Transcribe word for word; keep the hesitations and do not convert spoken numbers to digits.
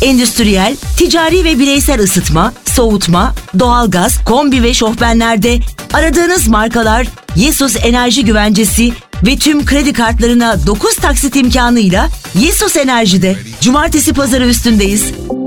endüstriyel, ticari ve bireysel ısıtma, soğutma, doğalgaz, kombi ve şofbenlerde aradığınız markalar Yesus Enerji Güvencesi ve tüm kredi kartlarına dokuz taksit imkanıyla Yesus Enerji'de. Cumartesi pazarı üstündeyiz.